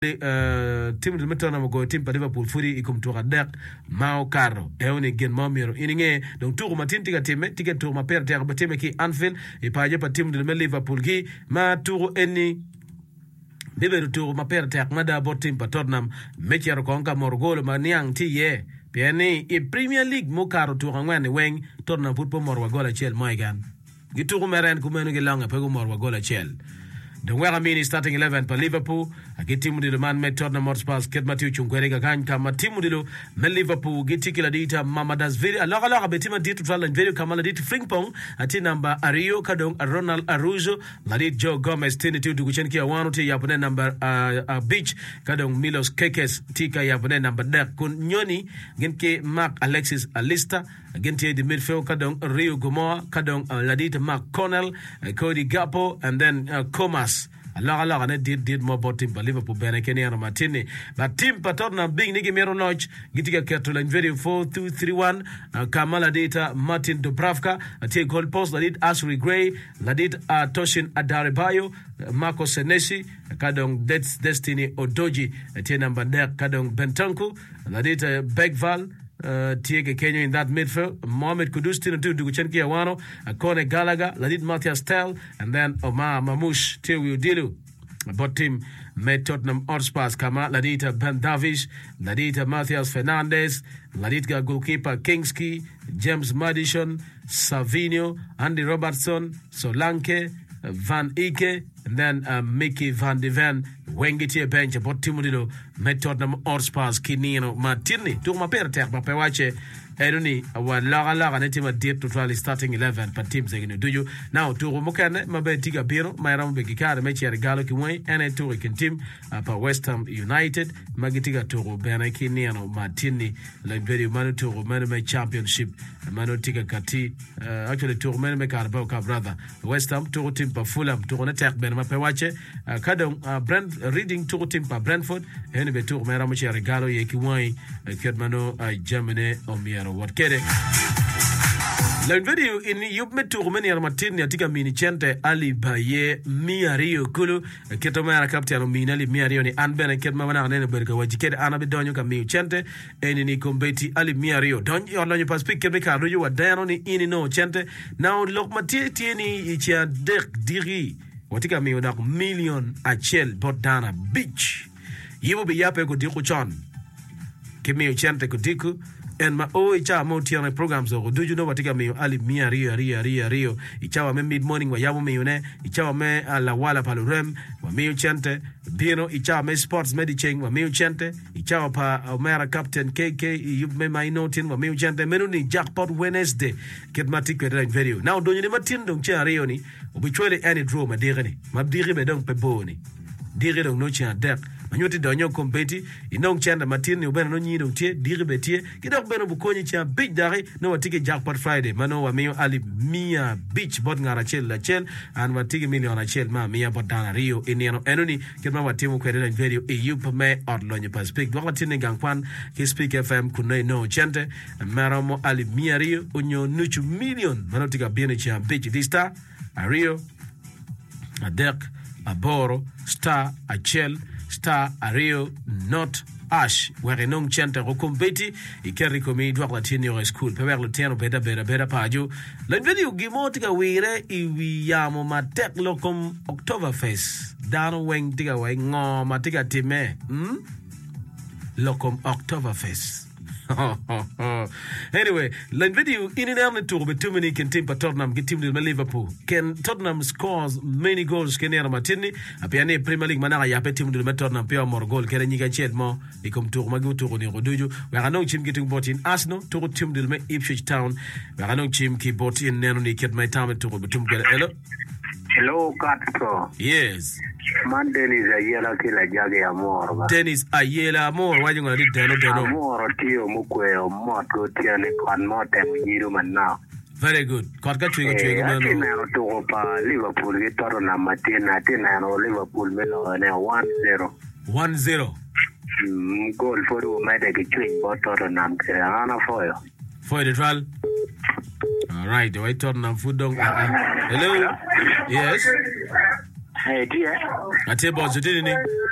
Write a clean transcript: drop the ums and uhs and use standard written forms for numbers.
tim de metona mo go tim pa Liverpool furi ikum tour dek Mao Carro e oni gen momiro ininge donc tour matin tiga time tiga tour ma perte ba time ki Anfield e pa je pa tim de Liverpool ki ma tour eni bebe tour ma perte ma da bot tim pa Tottenham mechier ko nka morgolo ma niang ti ye piani e Premier League mo Carro tour ngwane weng Tottenham football morwa gola chel moigan gi tour meren ku menu gi langa pe go morwa gola chel. The Weramini starting 11 for Liverpool. Agitimu dilo man met Tottenham Hotspur ket Matthew Chungwerega kanya matimu dilo men Liverpool gitikila dita mamadas very alaga betima ditu trala very kamala ditu Frimpong ati number Ario kadong Ronald Arujo ladit Joe Gomez tini tu kuchenki ya wanu ti yapone number Beach kadong Milos Kekes tika yapone number Dek kun nyoni genke Mark Alexis Alista agenti the midfield kadong Rio Gomoa kadong ladit Mark Connell Cody Gakpo and then Comas Allah ne did more about team Liverpool bene Kenya Martini but team Patorna big nigi mero notch gitika kertola very 4-2-3-1 Kamala data Martin Dubravka take goal post ladit Ashley Gray ladit Toshin Adaribayo Marco Senesi kadong Destiny Odoji tie number dek kadong Bentanku ladit Begval Tiege Kenya in that midfield. Mohamed Kudus Tino Duguchenki Awano, Kone Gallagher, Ladit Matthias Tell, and then Omar Mamouche Tewu Dilu. But team made Tottenham Hotspur Kama, Ladita Ben Davies, Ladita Matthias Fernandez, Ladita goalkeeper Kingsley, James Madison, Savinho, Andy Robertson, Solanke, Van Ike, and then Mickey Van de Ven, Wengiti bench, but Timudilo, met Tottenham Hotspur, Kinino, Martini, to my pair tech, but Pewache, Edoni, our Laga, and Etima did to try starting 11, but teams are going to do you. Now, to Mokane, Mabetiga Biro, my Ram Begika, Mechi Galo Kiway, and a Turican team, West Ham United, Magitiga Toro, Benakiniano, Martini, like very Manu to Maname Championship, Manu Tika Kati, actually to Maname Carboca brother, West Ham, Toro team for Fulham, to attack Benama Pewache, Kadong, Brent reading Toro team for Brentford, anyway, to Maramachi Regalo, Yekiway, Kedmano, Germany, Omiero. What kede la video in yup metu rumeni ya Martin atika mini chente Ali Baye Miario kulu keto mara kaptiano minali Miario ni anbena ketma wana nene berka wajikede anabe donyo ka miu chente eni ni kombeti Ali Miario donyo orlanyo paspik kebe ka rojo wadano ni ini no chente now lok mati tieni ichia dek diri watika miu dak million achel botdana beach yibo be yape ko diku chon kemiu chente ko diku and my icha mo tiana programs so do you know what me Ali Mia Rio icha me mid morning wa yabo me yone icha me la wala palurem wa me chente bino icha me sports mediching wa me chente icha pa Omera captain KK you me my notin wa me chente menu ni jackpot Wednesday get matik with video now do you matin dong cha Rio ni obichwele any draw ma dire ni ma dire be dong pe boni dire dong no cha dek Manyoti donyo kompeti inong chanda matini ubena no nyido tie diri betie kidok beno bukonyi chia big dari no watike jackpot Friday mano wa meyo Ali Mia beach bot ngara chel la chel and watike million la chel ma Mia bot dana Rio iniano enoni kidma watimu kwedela video yup me odlonye pa speak dwaka tine gangkwan ki speak FM kunay no chente maramo Ali Mia Rio unyo nuchu million mano tika biene chia beach dista a Rio a Dek a Boro star a chel Star Ario not Ash where non chanta rokombeti ikeri komi dwa latini or school pe le tiano beta pajo la video gimotika wire iwiyamo matek lokom Oktoberfest dano weng tiga we ngo matika time lokom Oktoberfest anyway, la video in an early tour with too many can team Tottenham get team to Liverpool. Can Tottenham scores many goals can Nera Martini? Apiane Premier League manara ya pe team to Tottenham pia more goal can you get ched more ikom tour magu tour ni roduju. We are no team getting bought in Arsenal to team to Ipswich Town. We are no team ki bought in Nero ni ket my time to team get Hello, Katko. Yes. Man Dennis Ayela kila jage amor. Dennis Ayela amor. Why you gonna do Deno? Amor tio mukwe moto tio ne kon mote mjiru manna. Very good. Katka chwigo no. Atina to pa Liverpool gitoro na matina atina no Liverpool melo ne 1-0. 1-0. Goal for you made ke chwing botoro nam kere ana foyo. For the trial. All right, do I turn on food dong? Hello? Yes? Hey, dear. I tell you,